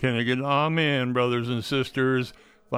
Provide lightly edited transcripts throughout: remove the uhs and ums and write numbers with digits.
Can I get an amen, brothers and sisters?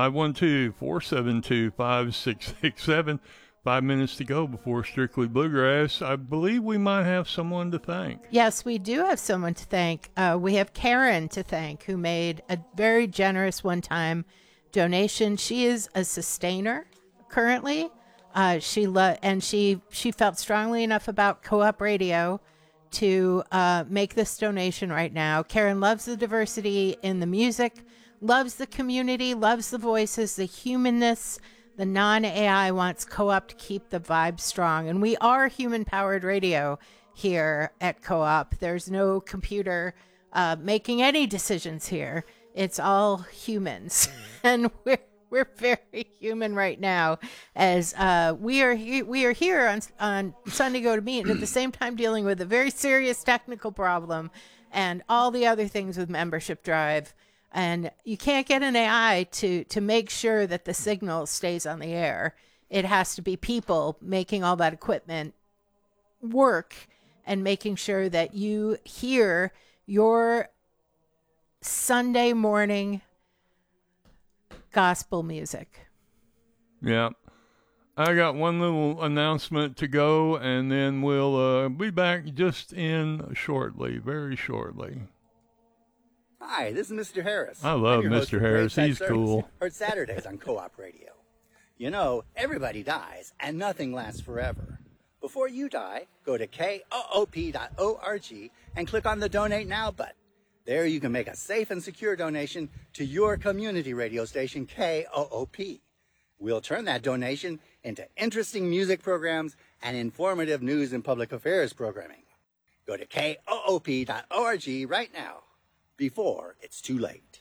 512-472-5667. 5 minutes to go before Strictly Bluegrass. I believe we might have someone to thank. Yes, we do have someone to thank. We have Karen to thank, who made a very generous one-time donation. She is a sustainer currently. She felt strongly enough about Co-op Radio to make this donation right now. Karen loves the diversity in the music, loves the community, loves the voices, the humanness. The non-AI wants Co-op to keep the vibe strong. And we are human-powered radio here at Co-op. There's no computer making any decisions here. It's all humans. And we're very human right now, as we are here on Sunday Go to Meet, and at the same time dealing with a very serious technical problem and all the other things with Membership Drive. And you can't get an AI to make sure that the signal stays on the air. It has to be people making all that equipment work and making sure that you hear your Sunday morning gospel music. Yeah. I got one little announcement to go, and then we'll be back just in shortly, very shortly. Hi, this is Mr. Harris. I love Mr. Harris. He's cool. Heard Saturdays on Co-op Radio. You know, everybody dies, and nothing lasts forever. Before you die, go to koop.org and click on the Donate Now button. There you can make a safe and secure donation to your community radio station, KOOP. We'll turn that donation into interesting music programs and informative news and public affairs programming. Go to koop.org right now, before it's too late.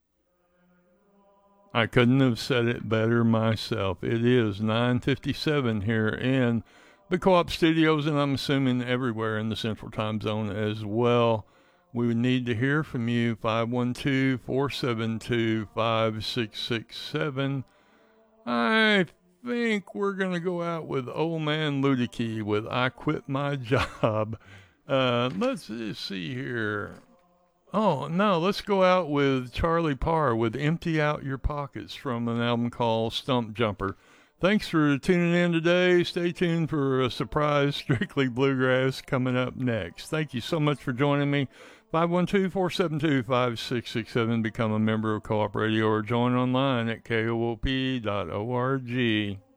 I couldn't have said it better myself. It is 9:57 here in the Co-op Studios, and I'm assuming everywhere in the Central Time Zone as well. We would need to hear from you, 512-472-5667. I think we're going to go out with Old Man Ludicky with I Quit My Job. Let's see here. Oh, no, let's go out with Charlie Parr with Empty Out Your Pockets from an album called Stump Jumper. Thanks for tuning in today. Stay tuned for a surprise Strictly Bluegrass coming up next. Thank you so much for joining me. 512-472-5667. Become a member of Co-op Radio or join online at koop.org.